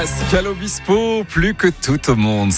Pascal Obispo, plus que tout au monde,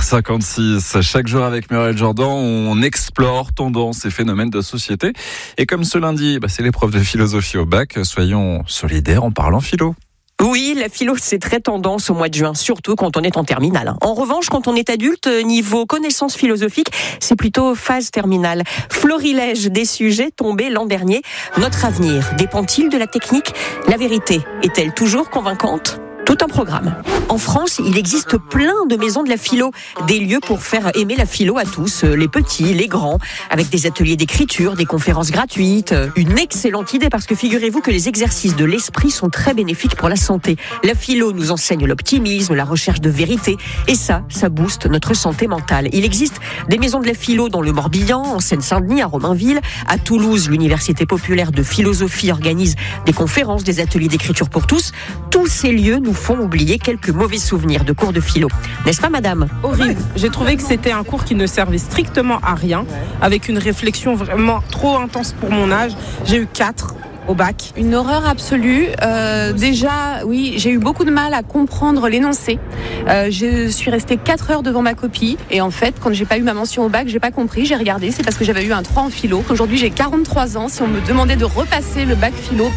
5h56. Chaque jour avec Muriel Jourdan, on explore tendances et phénomènes de société. Et comme ce lundi, c'est l'épreuve de philosophie au bac, soyons solidaires en parlant philo. Oui, la philo, c'est très tendance au mois de juin, surtout quand on est en terminale. En revanche, quand on est adulte, niveau connaissances philosophiques, c'est plutôt phase terminale. Florilège des sujets tombés l'an dernier. Notre avenir dépend-il de la technique ? La vérité est-elle toujours convaincante ? Tout un programme. En France, il existe plein de maisons de la philo, des lieux pour faire aimer la philo à tous, les petits, les grands, avec des ateliers d'écriture, des conférences gratuites. Une excellente idée parce que figurez-vous que les exercices de l'esprit sont très bénéfiques pour la santé. La philo nous enseigne l'optimisme, la recherche de vérité, et ça booste notre santé mentale. Il existe des maisons de la philo dans le Morbihan, en Seine-Saint-Denis, à Romainville, à Toulouse, l'Université populaire de philosophie organise des conférences, des ateliers d'écriture pour tous. Tous ces lieux nous font oublier quelques mauvais souvenirs de cours de philo. N'est-ce pas, madame ? Horrible. J'ai trouvé que c'était un cours qui ne servait strictement à rien, avec une réflexion vraiment trop intense pour mon âge. J'ai eu 4 au bac. Une horreur absolue. Déjà, oui, j'ai eu beaucoup de mal à comprendre l'énoncé. Je suis restée 4 heures devant ma copie et en fait, quand j'ai pas eu ma mention au bac, j'ai pas compris, j'ai regardé, c'est parce que j'avais eu un 3 en philo. Aujourd'hui, j'ai 43 ans. Si on me demandait de repasser le bac philo,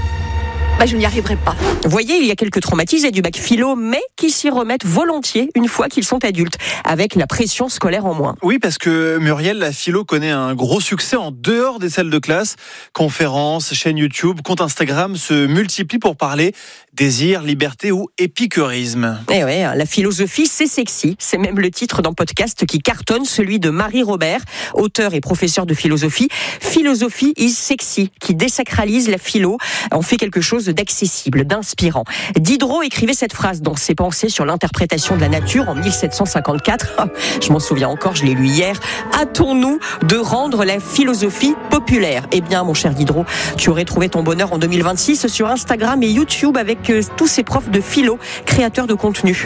je n'y arriverai pas. Vous voyez, il y a quelques traumatisés du bac philo, mais qui s'y remettent volontiers une fois qu'ils sont adultes, avec la pression scolaire en moins. Oui, parce que Muriel, la philo connaît un gros succès en dehors des salles de classe. Conférences, chaînes YouTube, compte Instagram se multiplient pour parler désir, liberté ou épicurisme. Eh ouais, la philosophie, c'est sexy. C'est même le titre d'un podcast qui cartonne, celui de Marie Robert, auteur et professeur de philosophie. Philosophie is sexy, qui désacralise la philo, en fait quelque chose d'accessible, d'inspirant. Diderot écrivait cette phrase dans ses pensées sur l'interprétation de la nature en 1754. Je m'en souviens encore, je l'ai lu hier. Hâtons-nous de rendre la philosophie populaire. Eh bien, mon cher Diderot, tu aurais trouvé ton bonheur en 2026 sur Instagram et YouTube avec tous ces profs de philo, créateurs de contenu.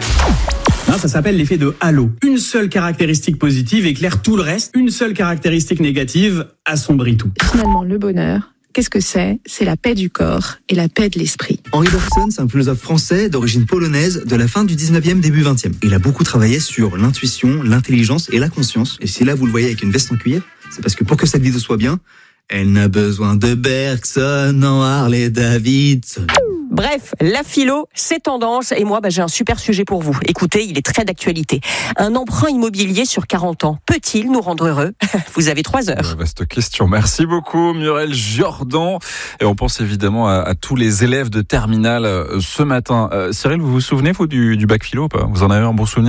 Ça s'appelle l'effet de halo. Une seule caractéristique positive éclaire tout le reste. Une seule caractéristique négative assombrit tout. Finalement, le bonheur, qu'est-ce que c'est ? C'est la paix du corps et la paix de l'esprit. Henri Bergson, c'est un philosophe français d'origine polonaise de la fin du 19e, début 20e. Il a beaucoup travaillé sur l'intuition, l'intelligence et la conscience. Et si là, vous le voyez avec une veste en cuir, c'est parce que pour que cette vidéo soit bien, elle n'a besoin de Bergson en Harley Davidson. Bref, la philo, c'est tendance. Et moi, j'ai un super sujet pour vous. Écoutez, il est très d'actualité. Un emprunt immobilier sur 40 ans, peut-il nous rendre heureux ? Vous avez 3 heures. Vaste question. Merci beaucoup, Muriel Jourdan. Et on pense évidemment à tous les élèves de terminale ce matin. Cyril, vous vous souvenez, vous, du bac philo ou pas ? Vous en avez un bon souvenir ?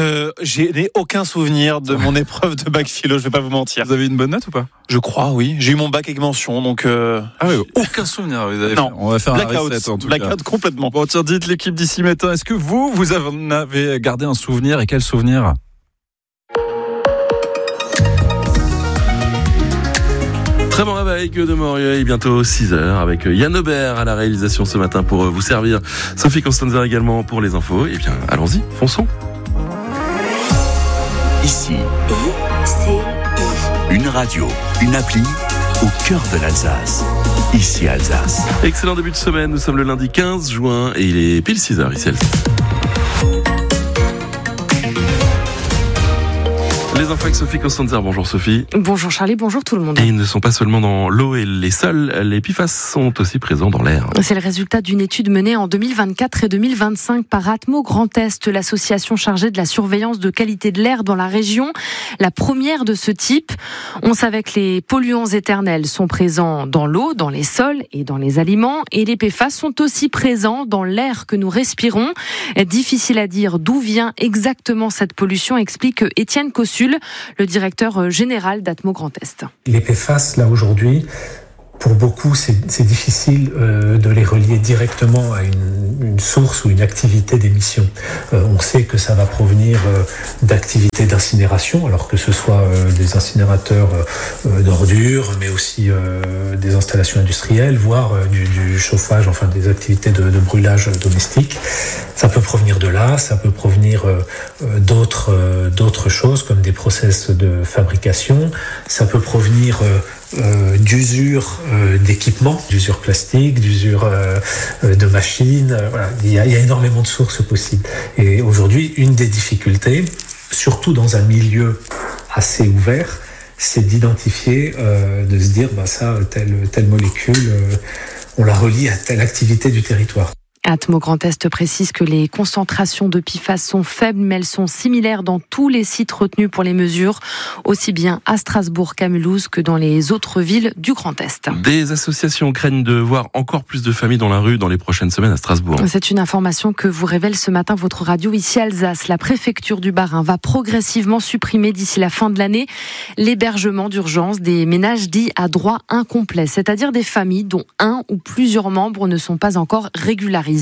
Je n'ai aucun souvenir de mon épreuve de bac philo, je vais pas vous mentir. Vous avez une bonne note ou pas ? Je crois, oui. J'ai eu mon bac avec mention, donc... Ah oui, aucun souvenir. Vous avez non. fait. On va faire Blackout, un reset en tout cas. Blackout complètement. Bon, tiens, dites l'équipe d'ici matin. Est-ce que vous en avez gardé un souvenir et quel souvenir ? Très bon réveil de Morieuil, bientôt 6h avec Yann Aubert à la réalisation ce matin pour vous servir. Sophie Constanza également pour les infos. Et bien, allons-y, fonçons. Ici, une radio, une appli au cœur de l'Alsace. Ici Alsace. Excellent début de semaine, nous sommes le lundi 15 juin et il est pile 6h ici Alsace. Les infos avec Sophie Constanza. Bonjour Sophie. Bonjour Charlie, bonjour tout le monde. Et ils ne sont pas seulement dans l'eau et les sols, les PFAS sont aussi présents dans l'air. C'est le résultat d'une étude menée en 2024 et 2025 par Atmo Grand Est, l'association chargée de la surveillance de qualité de l'air dans la région. La première de ce type. On savait que les polluants éternels sont présents dans l'eau, dans les sols et dans les aliments. Et les PFAS sont aussi présents dans l'air que nous respirons. Difficile à dire d'où vient exactement cette pollution, explique Étienne Cossul, le directeur général d'Atmo Grand Est. Les PFAS, là aujourd'hui, pour beaucoup, c'est difficile de les relier directement à une source ou une activité d'émission. On sait que ça va provenir d'activités d'incinération, alors que ce soit des incinérateurs d'ordures, mais aussi des installations industrielles, voire du chauffage, enfin des activités de brûlage domestique. Ça peut provenir de là, ça peut provenir d'autres choses, comme des process de fabrication. Ça peut provenir d'usure d'équipements, d'usure plastique, d'usure de machines. Voilà. Il y a énormément de sources possibles. Et aujourd'hui, une des difficultés, surtout dans un milieu assez ouvert, c'est d'identifier, de se dire, telle molécule, on la relie à telle activité du territoire. Atmo Grand Est précise que les concentrations de PFAS sont faibles, mais elles sont similaires dans tous les sites retenus pour les mesures, aussi bien à Strasbourg qu'à Mulhouse que dans les autres villes du Grand Est. Des associations craignent de voir encore plus de familles dans la rue dans les prochaines semaines à Strasbourg. C'est une information que vous révèle ce matin votre radio ici Alsace. La préfecture du Bas-Rhin va progressivement supprimer d'ici la fin de l'année l'hébergement d'urgence des ménages dits à droit incomplet, c'est-à-dire des familles dont un ou plusieurs membres ne sont pas encore régularisés.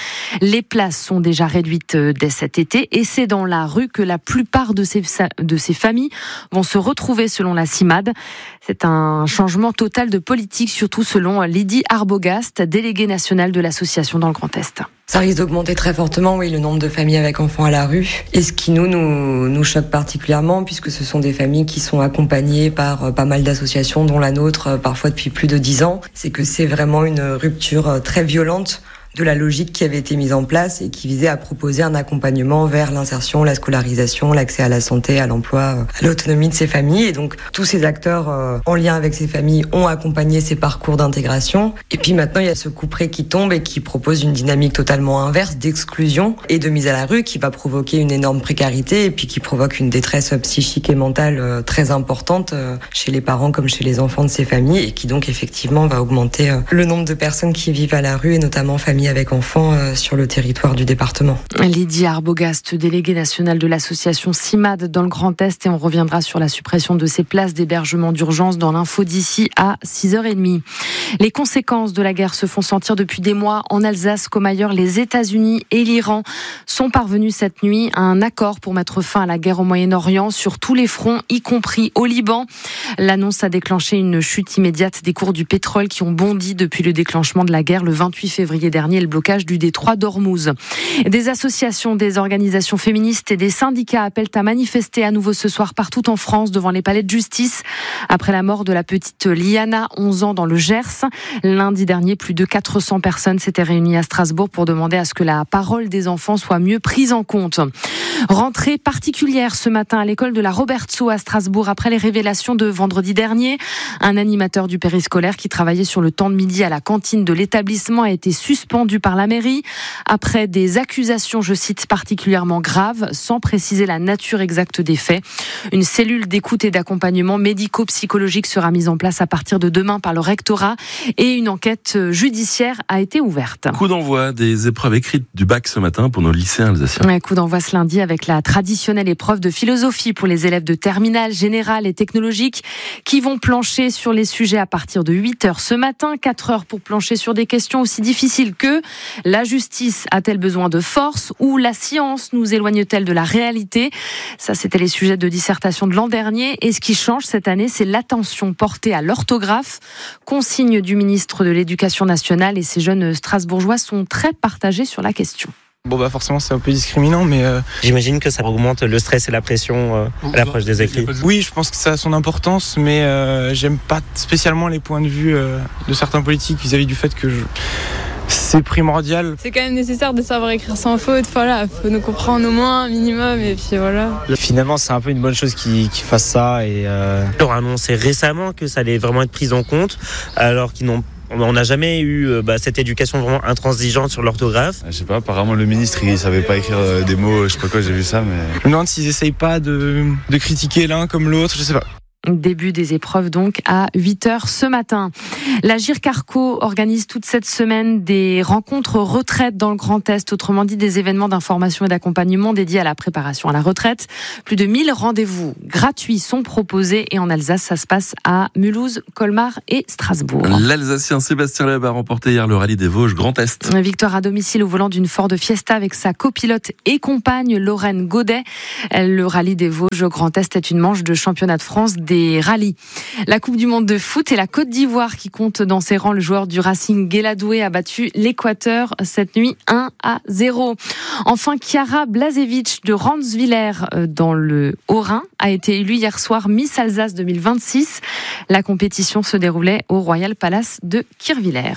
Les places sont déjà réduites dès cet été et c'est dans la rue que la plupart de ces familles vont se retrouver selon la CIMAD. C'est un changement total de politique, surtout selon Lydie Arbogast, déléguée nationale de l'association dans le Grand Est. Ça risque d'augmenter très fortement, oui, le nombre de familles avec enfants à la rue. Et ce qui nous choque particulièrement, puisque ce sont des familles qui sont accompagnées par pas mal d'associations, dont la nôtre, parfois depuis plus de 10 ans, c'est que c'est vraiment une rupture très violente de la logique qui avait été mise en place et qui visait à proposer un accompagnement vers l'insertion, la scolarisation, l'accès à la santé, à l'emploi, à l'autonomie de ces familles. Et donc, tous ces acteurs en lien avec ces familles ont accompagné ces parcours d'intégration. Et puis maintenant, il y a ce couperet qui tombe et qui propose une dynamique totalement inverse d'exclusion et de mise à la rue qui va provoquer une énorme précarité et puis qui provoque une détresse psychique et mentale très importante chez les parents comme chez les enfants de ces familles et qui donc effectivement va augmenter le nombre de personnes qui vivent à la rue et notamment familles avec enfants sur le territoire du département. Lydie Arbogast, déléguée nationale de l'association CIMAD dans le Grand Est, et on reviendra sur la suppression de ces places d'hébergement d'urgence dans l'info d'ici à 6h30. Les conséquences de la guerre se font sentir depuis des mois en Alsace comme ailleurs. Les États-Unis et l'Iran sont parvenus cette nuit à un accord pour mettre fin à la guerre au Moyen-Orient sur tous les fronts, y compris au Liban. L'annonce a déclenché une chute immédiate des cours du pétrole qui ont bondi depuis le déclenchement de la guerre le 28 février dernier et le blocage du détroit d'Ormuz. Des associations, des organisations féministes et des syndicats appellent à manifester à nouveau ce soir partout en France devant les palais de justice après la mort de la petite Liana, 11 ans, dans le Gers. Lundi dernier, plus de 400 personnes s'étaient réunies à Strasbourg pour demander à ce que la parole des enfants soit mieux prise en compte. Rentrée particulière ce matin à l'école de la Robertsau à Strasbourg après les révélations de vendredi dernier. Un animateur du périscolaire qui travaillait sur le temps de midi à la cantine de l'établissement a été suspendu par la mairie après des accusations, je cite, particulièrement graves, sans préciser la nature exacte des faits. Une cellule d'écoute et d'accompagnement médico-psychologique sera mise en place à partir de demain par le rectorat et une enquête judiciaire a été ouverte. Coup d'envoi des épreuves écrites du bac ce matin pour nos lycéens alsaciens. Coup d'envoi ce lundi avec la traditionnelle épreuve de philosophie pour les élèves de terminale, générale et technologique qui vont plancher sur les sujets à partir de 8h ce matin. 4 heures pour plancher sur des questions aussi difficiles que la justice a-t-elle besoin de force ou la science nous éloigne-t-elle de la réalité? Ça, c'était les sujets de dissertation de l'an dernier. Et ce qui change cette année, c'est l'attention portée à l'orthographe. Consigne du ministre de l'Éducation nationale et ces jeunes strasbourgeois sont très partagés sur la question. Forcément c'est un peu discriminant, mais j'imagine que ça augmente le stress et la pression à l'approche des écrits. Oui, je pense que ça a son importance, mais j'aime pas spécialement les points de vue de certains politiques vis-à-vis du fait que c'est primordial. C'est quand même nécessaire de savoir écrire sans faute, voilà, faut nous comprendre au moins un minimum et puis voilà. Finalement, c'est un peu une bonne chose qu'ils fassent ça et on a annoncé récemment que ça allait vraiment être pris en compte, alors on n'a jamais eu cette éducation vraiment intransigeante sur l'orthographe. Je sais pas, apparemment le ministre il savait pas écrire des mots, je sais pas quoi, j'ai vu ça, mais... Je me demande s'ils essayent pas de critiquer l'un comme l'autre, je sais pas. Début des épreuves donc à 8h ce matin. La GIRCARCO organise toute cette semaine des rencontres retraite dans le Grand Est, autrement dit des événements d'information et d'accompagnement dédiés à la préparation à la retraite. Plus de 1000 rendez-vous gratuits sont proposés et en Alsace, ça se passe à Mulhouse, Colmar et Strasbourg. L'Alsacien Sébastien Loeb a remporté hier le rallye des Vosges Grand Est. Victoire à domicile au volant d'une Ford Fiesta avec sa copilote et compagne Lorraine Godet. Le rallye des Vosges Grand Est est une manche de championnat de France des rallyes. La Coupe du Monde de foot et la Côte d'Ivoire qui compte dans ses rangs. Le joueur du Racing Guéladoué a battu l'Équateur cette nuit 1-0. Enfin, Chiara Blazevich de Ranswiller dans le Haut-Rhin a été élue hier soir Miss Alsace 2026. La compétition se déroulait au Royal Palace de Kirchwiller.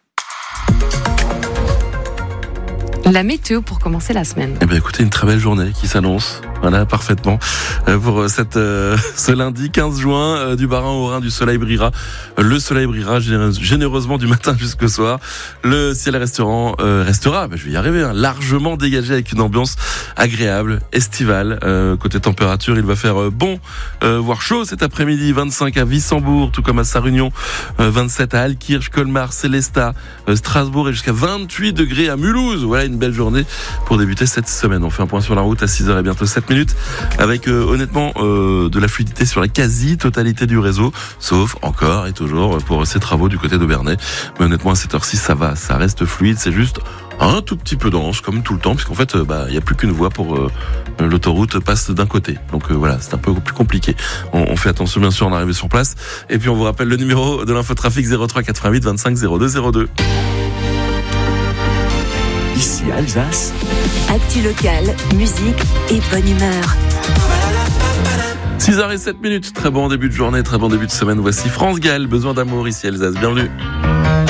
La météo pour commencer la semaine. Eh bien, écoutez, une très belle journée qui s'annonce. Voilà, parfaitement. Pour ce lundi 15 juin, du Bas-Rhin au Rhin, du soleil brillera. Le soleil brillera généreusement du matin jusqu'au soir. Le ciel restera, je vais y arriver, largement dégagé avec une ambiance agréable, estivale. Côté température, il va faire bon, voire chaud cet après-midi. 25 à Wissembourg, tout comme à Sarre-Union. 27 à Altkirch, Colmar, Sélestat, Strasbourg et jusqu'à 28 degrés à Mulhouse. Voilà une belle journée pour débuter cette semaine. On fait un point sur la route à 6h et bientôt 7 minutes avec honnêtement de la fluidité sur la quasi-totalité du réseau, sauf encore et toujours pour ces travaux du côté d'Aubernais. Mais honnêtement à cette heure-ci ça va, ça reste fluide, c'est juste un tout petit peu dense comme tout le temps puisqu'en fait il n'y a plus qu'une voie pour l'autoroute passe d'un côté. Donc voilà, c'est un peu plus compliqué. On fait attention bien sûr en arrivant sur place. Et puis on vous rappelle le numéro de l'infotrafic 03 88 25 02 02. Ici Alsace. Actu locale, musique et bonne humeur. 6h07, très bon début de journée, très bon début de semaine. Voici France Gall, besoin d'amour ici Alsace. Bienvenue.